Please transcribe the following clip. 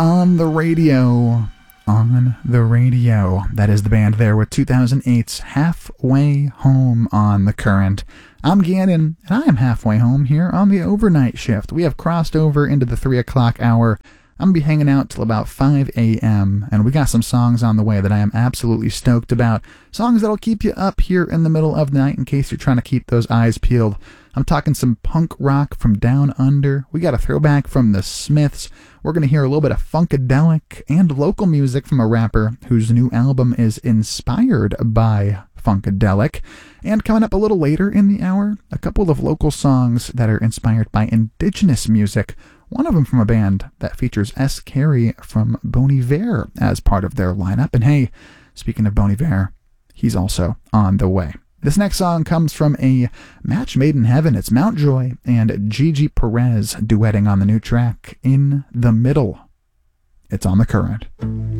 On the radio. On the radio. That is the band there with 2008's Halfway Home on the Current. I'm Gannon, and I am halfway home here on the overnight shift. We have crossed over into the 3 o'clock hour. I'm going to be hanging out till about 5 a.m., and we got some songs on the way that I am absolutely stoked about. Songs that'll keep you up here in the middle of the night in case you're trying to keep those eyes peeled. I'm talking some punk rock from down under. We got a throwback from the Smiths. We're going to hear a little bit of funkadelic and local music from a rapper whose new album is inspired by funkadelic. And coming up a little later in the hour, a couple of local songs that are inspired by indigenous music. One of them from a band that features S. Carey from Bon Iver as part of their lineup. And hey, speaking of Bon Iver, he's also on the way. This next song comes from a match made in heaven. It's Mountjoy and Gigi Perez duetting on the new track, In the Middle. It's on the Current.